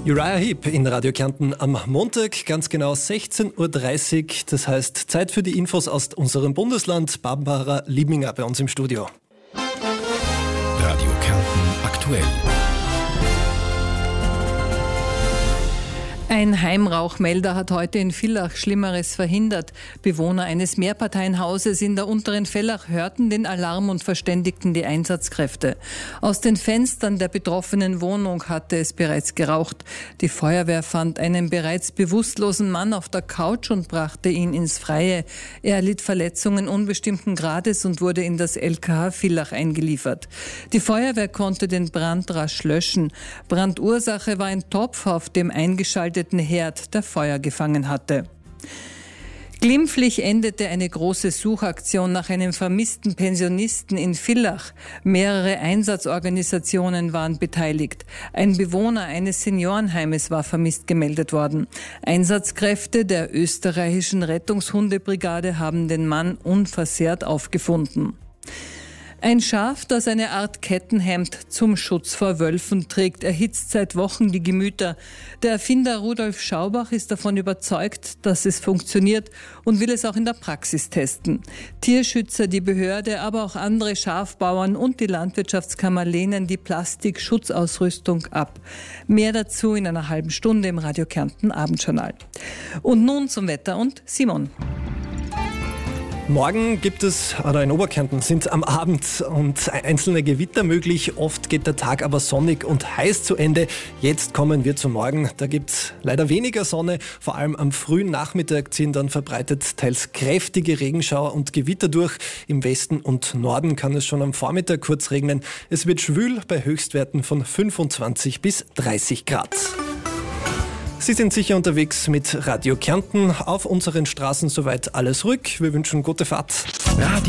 Uriah Heep in Radio Kärnten am Montag, ganz genau 16.30 Uhr. Das heißt, Zeit für die Infos aus unserem Bundesland. Barbara Liebinger bei uns im Studio. Radio Kärnten aktuell. Ein Heimrauchmelder hat heute in Villach Schlimmeres verhindert. Bewohner eines Mehrparteienhauses in der unteren Villach hörten den Alarm und verständigten die Einsatzkräfte. Aus den Fenstern der betroffenen Wohnung hatte es bereits geraucht. Die Feuerwehr fand einen bereits bewusstlosen Mann auf der Couch und brachte ihn ins Freie. Er erlitt Verletzungen unbestimmten Grades und wurde in das LKH Villach eingeliefert. Die Feuerwehr konnte den Brand rasch löschen. Brandursache war ein Topf, auf dem eingeschalteten Herd, der Feuer gefangen hatte. Glimpflich endete eine große Suchaktion nach einem vermissten Pensionisten in Villach. Mehrere Einsatzorganisationen waren beteiligt. Ein Bewohner eines Seniorenheimes war vermisst gemeldet worden. Einsatzkräfte der österreichischen Rettungshundebrigade haben den Mann unversehrt aufgefunden. Ein Schaf, das eine Art Kettenhemd zum Schutz vor Wölfen trägt, erhitzt seit Wochen die Gemüter. Der Erfinder Rudolf Schaubach ist davon überzeugt, dass es funktioniert und will es auch in der Praxis testen. Tierschützer, die Behörde, aber auch andere Schafbauern und die Landwirtschaftskammer lehnen die Plastikschutzausrüstung ab. Mehr dazu in einer halben Stunde im Radio Kärnten Abendjournal. Und nun zum Wetter und Simon. Morgen gibt es, oder in Oberkärnten sind am Abend und einzelne Gewitter möglich. Oft geht der Tag aber sonnig und heiß zu Ende. Jetzt kommen wir zum Morgen. Da gibt es leider weniger Sonne. Vor allem am frühen Nachmittag ziehen dann verbreitet teils kräftige Regenschauer und Gewitter durch. Im Westen und Norden kann es schon am Vormittag kurz regnen. Es wird schwül bei Höchstwerten von 25 bis 30 Grad. Sie sind sicher unterwegs mit Radio Kärnten. Auf unseren Straßen soweit alles ruhig. Wir wünschen gute Fahrt.